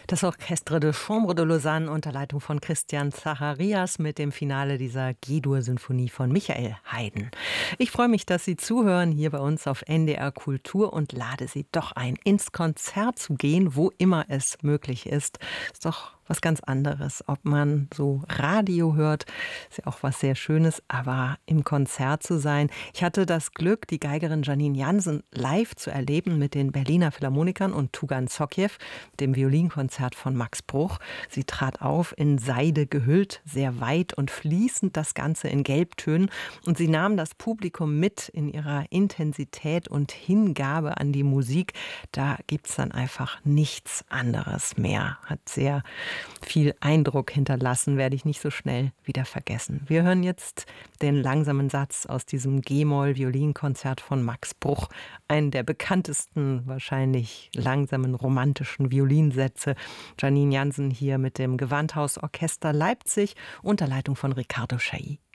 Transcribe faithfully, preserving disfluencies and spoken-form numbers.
Das Orchestre de Chambre de Lausanne unter Leitung von Christian Zacharias mit dem Finale dieser G-Dur-Sinfonie von Michael Haydn. Ich freue mich, dass Sie zuhören hier bei uns auf N D R Kultur und lade Sie doch ein, ins Konzert zu gehen, wo immer es möglich ist. Ist doch was ganz anderes, ob man so Radio hört, ist ja auch was sehr Schönes, aber im Konzert zu sein. Ich hatte das Glück, die Geigerin Janine Jansen live zu erleben mit den Berliner Philharmonikern und Tugan Zockiew, dem Violinkonzert von Max Bruch. Sie trat auf, in Seide gehüllt, sehr weit und fließend, das Ganze in Gelbtönen. Und sie nahm das Publikum mit in ihrer Intensität und Hingabe an die Musik. Da gibt's dann einfach nichts anderes mehr. Hat sehr viel Eindruck hinterlassen, werde ich nicht so schnell wieder vergessen. Wir hören jetzt den langsamen Satz aus diesem G-Moll-Violinkonzert von Max Bruch, einen der bekanntesten, wahrscheinlich langsamen romantischen Violinsätze. Janine Jansen hier mit dem Gewandhausorchester Leipzig unter Leitung von Ricardo Chailly.